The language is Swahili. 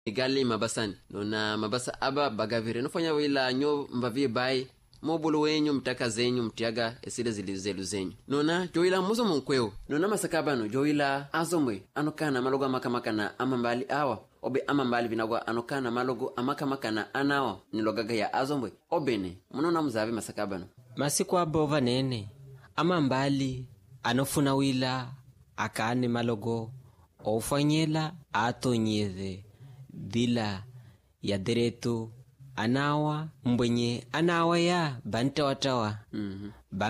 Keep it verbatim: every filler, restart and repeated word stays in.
igali mabasani nona mabasa aba bagavire nofanya wila nyo mbavie bai mobulu wenyu mtaka zenyu mtiaga esile zilizelu zenyu nona joila muzo mkweo nona masakabano joila azomwe anokana malogo amakamakana amambali awa obe amambali vinagwa anokana malogo amakamakana anawa nilogaga ya azomwe obene munona mzavi masakabano masiku abova nene amambali anofuna wila akane malogo ofanyela atonyeze dila ya deretu anawa mbwenye anawa ya bantawatawa mhm mm